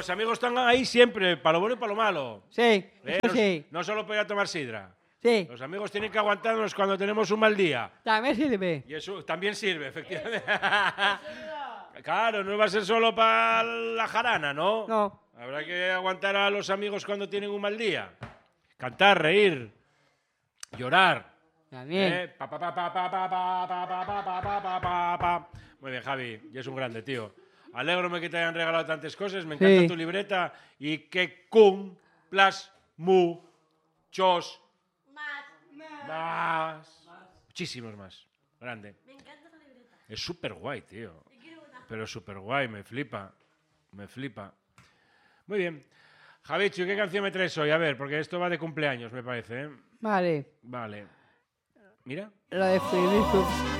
los amigos están ahí siempre, para lo bueno y para lo malo. Sí, eso sí. No solo para ir a tomar sidra. Sí, Los amigos tienen que aguantarnos cuando tenemos un mal día. también sirve. Y eso también sirve, efectivamente. Claro, no va a ser solo para la jarana, ¿no? No. Habrá que aguantar a los amigos cuando tienen un mal día. Cantar, reír, llorar. También. Pa, pa, pa, pa, pa, pa, pa, pa, pa, pa, pa, pa, pa, pa. Muy bien, Javi, y es un grande, tío. Alégrome que te hayan regalado tantas cosas, me encanta tu libreta y que cumplas muchos más. Muchísimos más. Grande. Me encanta la libreta. Es súper guay, tío. Pero súper guay, me flipa. Me flipa. Muy bien. Javichu, ¿qué canción me traes hoy? A ver, porque esto va de cumpleaños, me parece, ¿eh? Vale. Vale. Mira. La de Feliz